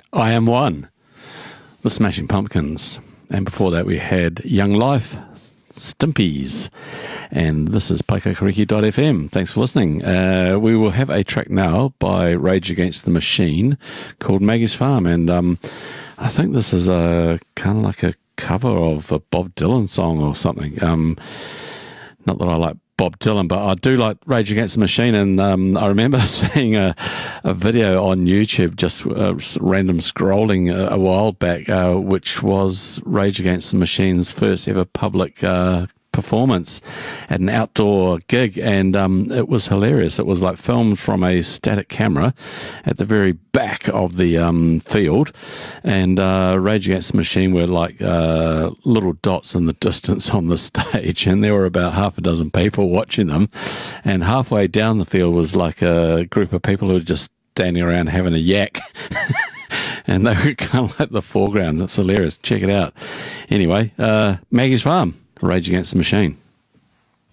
I Am One, the Smashing Pumpkins. And before that, we had Young Life, Stimpies. And this is Paikakariki.fm. Thanks for listening. We will have a track now by Rage Against the Machine called Maggie's Farm. And I think this is a kind of like a cover of a Bob Dylan song or something. Not that I like Bob Dylan, but I do like Rage Against the Machine, and I remember seeing a video on YouTube, just random scrolling a while back, which was Rage Against the Machine's first ever public performance at an outdoor gig, and it was hilarious. It was like filmed from a static camera at the very back of the field, and Rage Against the Machine were like little dots in the distance on the stage, and there were about half a dozen people watching them, and halfway down the field was like a group of people who were just standing around having a yak. And they were kind of like the foreground. It's hilarious. Check it out. Anyway, Maggie's Farm, Rage Against the Machine.